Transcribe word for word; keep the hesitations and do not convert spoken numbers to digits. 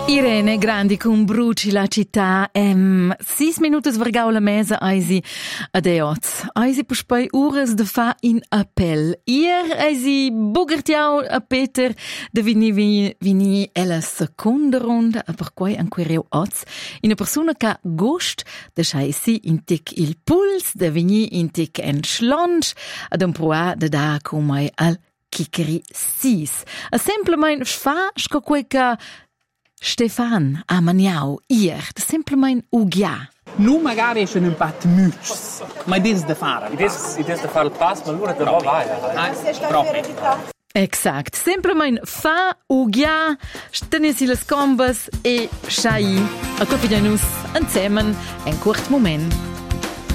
Irene Grandi con Bruci la città. Em, sis minutos vargau la mesa eisi adeoz. Eisi puspei ures de fa in appell. Ier eisi bugertiau a Peter de vini vini, vini e la seconda ronda, a per quai anquireu oz. Ina persona ca gust de scheisi in tic il puls, de vini in tic en schlonsch, ad un proa de da comai al kikeri sis. A semplemain fa sco quei ca Stefan a maniau ier, semplemain ugia. Nu magari esce un pat muts, ma des de fare. Des des de fare il pass, ma allora però vai. Proprio. Exact, semplemain fa ugia, stenesi le combas e schai a copidianus insieme en curt moment.